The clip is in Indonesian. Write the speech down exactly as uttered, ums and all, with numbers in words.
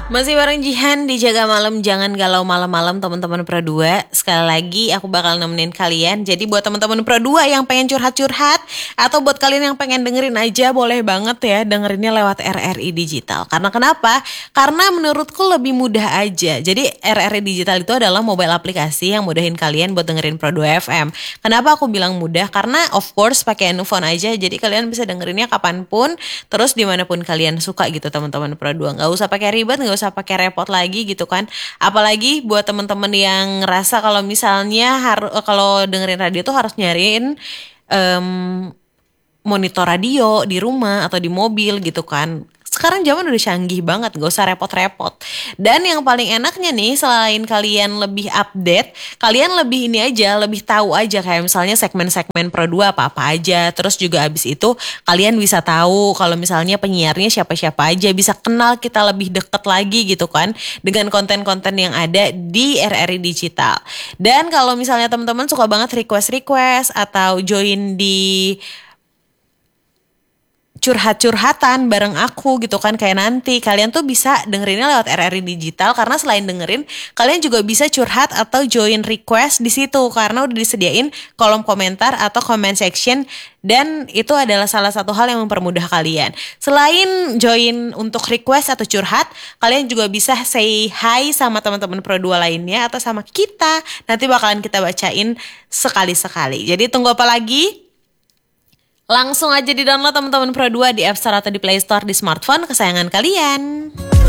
Masih bareng Jihan di Jaga Malam, jangan galau malam-malam teman-teman Pro dua. Sekali lagi aku bakal nemenin kalian. Jadi buat teman-teman Pro dua yang pengen curhat-curhat atau buat kalian yang pengen dengerin aja, boleh banget ya dengerinnya lewat R R I Digital. Karena kenapa? Karena menurutku lebih mudah aja. Jadi R R I Digital itu adalah mobile aplikasi yang mudahin kalian buat dengerin Pro dua F M. Kenapa aku bilang mudah? Karena of course pakai handphone aja. Jadi kalian bisa dengerinnya kapanpun, terus dimanapun kalian suka gitu teman-teman Pro dua. Gak usah pakai ribet, gak usah pakai repot lagi gitu kan. Apalagi buat teman-teman yang ngerasa kalau misalnya harus kalau dengerin radio tuh harus nyariin um, monitor radio di rumah atau di mobil gitu kan. Sekarang zaman udah canggih banget, gak usah repot-repot. Dan yang paling enaknya nih, selain kalian lebih update, kalian lebih ini aja, lebih tahu aja kayak misalnya segmen-segmen Pro dua apa-apa aja. Terus juga abis itu kalian bisa tahu kalau misalnya penyiarnya siapa-siapa aja, bisa kenal kita lebih deket lagi gitu kan dengan konten-konten yang ada di R R I Digital. Dan kalau misalnya teman-teman suka banget request-request atau join di curhat-curhatan bareng aku gitu kan, kayak nanti kalian tuh bisa dengerinnya lewat R R I Digital karena selain dengerin kalian juga bisa curhat atau join request di situ karena udah disediain kolom komentar atau comment section, dan itu adalah salah satu hal yang mempermudah kalian. Selain join untuk request atau curhat, kalian juga bisa say hi sama teman-teman Pro dua lainnya atau sama kita. Nanti bakalan kita bacain sekali-sekali. Jadi tunggu apa lagi? Langsung aja di download teman-teman Pro dua di App Store atau di Play Store di smartphone kesayangan kalian.